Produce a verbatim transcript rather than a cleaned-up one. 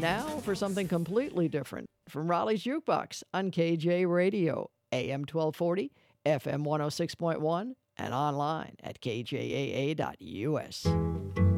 now for something completely different from Raleigh's Jukebox on K J Radio, A M twelve forty, F M one oh six point one, and online at K J A A dot U S.